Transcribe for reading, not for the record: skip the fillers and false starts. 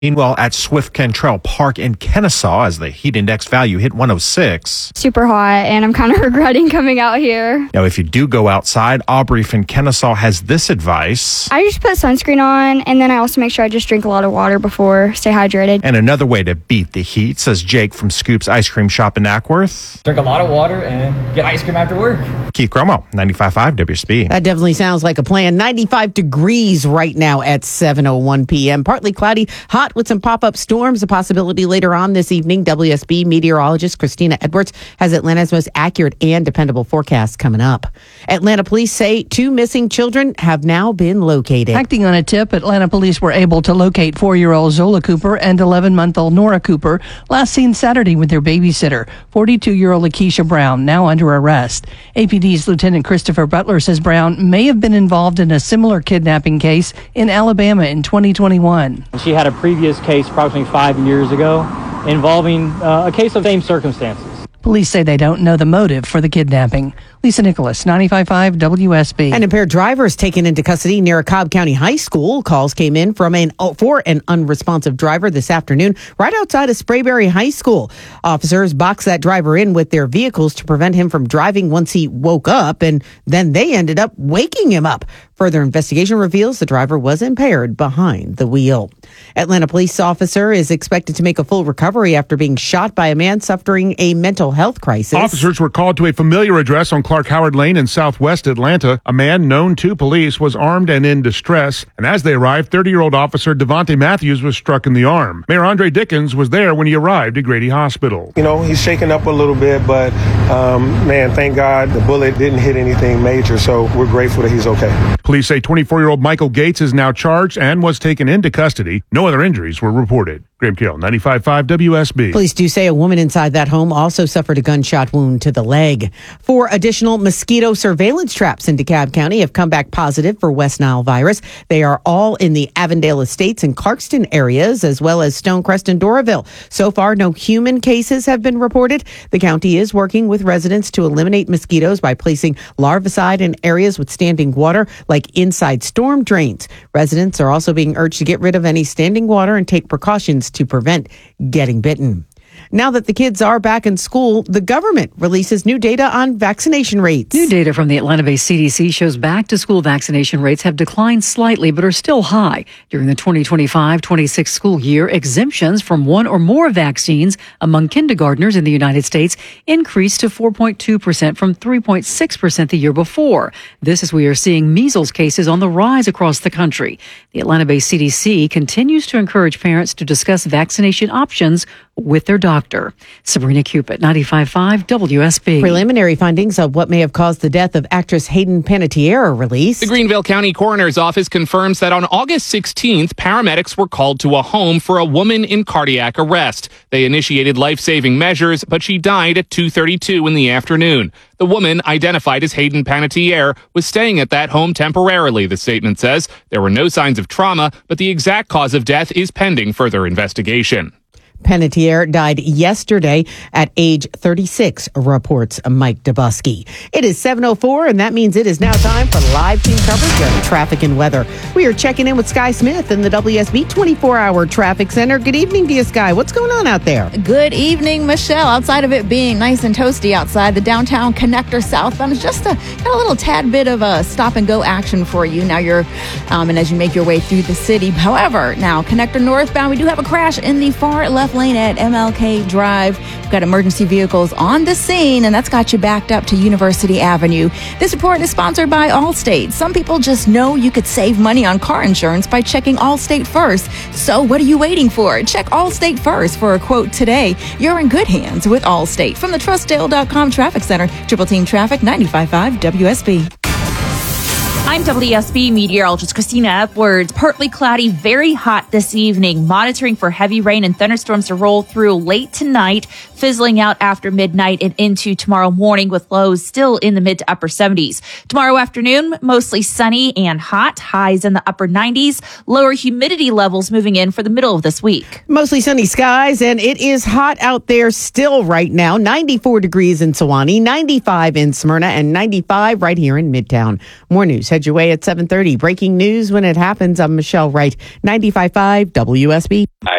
Meanwhile, at Swift Cantrell Park in Kennesaw, as the heat index value hit 106. Super hot, and I'm kind of regretting coming out here. Now, if you do go outside, Aubrey from Kennesaw has this advice. I just put sunscreen on, and then I also make sure I just drink a lot of water before, stay hydrated. And another way to beat the heat, says Jake from Scoop's Ice Cream Shop in Ackworth. Drink a lot of water and get ice cream after work. Keith Cromo, 95.5 WSB. That definitely sounds like a plan. 95 degrees right now at 7:01 p.m. Partly cloudy, hot with some pop-up storms. A possibility later on this evening. WSB meteorologist Christina Edwards has Atlanta's most accurate and dependable forecast coming up. Atlanta police say 2 missing children have now been located. Acting on a tip, Atlanta police were able to locate 4-year-old Zola Cooper and 11-month-old Nora Cooper, last seen Saturday with their babysitter. 42-year-old Lakeisha Brown, now under arrest. APD's Lieutenant Christopher Butler says Brown may have been involved in a similar kidnapping case in Alabama in 2021. She had a previous case approximately 5 years ago involving a case of same circumstances. Police say they don't know the motive for the kidnapping. Lisa Nicholas, 95.5 WSB. And impaired drivers taken into custody near a Cobb County high school. Calls came in for an unresponsive driver this afternoon right outside of Sprayberry High School. Officers boxed that driver in with their vehicles to prevent him from driving once he woke up, and then they ended up waking him up. Further investigation reveals the driver was impaired behind the wheel. Atlanta police officer is expected to make a full recovery after being shot by a man suffering a mental health crisis. Officers were called to a familiar address on Clark Howard Lane in southwest Atlanta. A man known to police was armed and in distress, and as they arrived, 30-year-old officer Devontae Matthews was struck in the arm. Mayor Andre Dickens was there when he arrived at Grady Hospital. You know, he's shaken up a little bit, but man, thank God the bullet didn't hit anything major, so we're grateful that he's okay. Police say 24-year-old Michael Gates is now charged and was taken into custody. No other injuries were reported. Graham Kill, 95.5 WSB. Police do say a woman inside that home also suffered a gunshot wound to the leg. 4 additional mosquito surveillance traps in DeKalb County have come back positive for West Nile virus. They are all in the Avondale Estates and Clarkston areas, as well as Stonecrest and Doraville. So far, no human cases have been reported. The county is working with residents to eliminate mosquitoes by placing larvicide in areas with standing water, like inside storm drains. Residents are also being urged to get rid of any standing water and take precautions to prevent getting bitten. Now that the kids are back in school, the government releases new data on vaccination rates. New data from the Atlanta-based CDC shows back-to-school vaccination rates have declined slightly but are still high. During the 2025-26 school year, exemptions from 1 or more vaccines among kindergartners in the United States increased to 4.2% from 3.6% the year before. This as we are seeing measles cases on the rise across the country. The Atlanta-based CDC continues to encourage parents to discuss vaccination options with their doctor. Sabrina Cupid, 95.5 WSB. Preliminary findings of what may have caused the death of actress Hayden Panettiere are released. The Greenville County Coroner's Office confirms that on August 16th, paramedics were called to a home for a woman in cardiac arrest. They initiated life-saving measures, but she died at 2:32 in the afternoon. The woman, identified as Hayden Panettiere, was staying at that home temporarily, the statement says. There were no signs of trauma, but the exact cause of death is pending further investigation. Panettiere died yesterday at age 36, reports Mike Dubusky. It is 7:04, and that means it is now time for live team coverage of traffic and weather. We are checking in with Sky Smith in the WSB 24-hour traffic center. Good evening to you, Sky. What's going on out there? Good evening, Michelle. Outside of it being nice and toasty outside, the downtown connector southbound is just got a little tad bit of a stop-and-go action for you. Now you're, and as you make your way through the city. However, now connector northbound, we do have a crash in the far left lane at MLK Drive. We've got emergency vehicles on the scene, and that's got you backed up to University Avenue. This report is sponsored by Allstate. Some people just know you could save money on car insurance by checking Allstate first. So what are you waiting for? Check Allstate first for a quote today. You're in good hands with Allstate. From the TrustDale.com Traffic Center, Triple Team Traffic, 95.5 WSB. I'm WSB meteorologist Christina Edwards. Partly cloudy, very hot this evening. Monitoring for heavy rain and thunderstorms to roll through late tonight, fizzling out after midnight and into tomorrow morning with lows still in the mid to upper 70s. Tomorrow afternoon, mostly sunny and hot, highs in the upper 90s. Lower humidity levels moving in for the middle of this week. Mostly sunny skies, and it is hot out there still right now. 94 degrees in Sewanee, 95 in Smyrna, and 95 right here in Midtown. More news head your way at 7:30. Breaking news when it happens. I'm Michelle Wright, 95.5 WSB.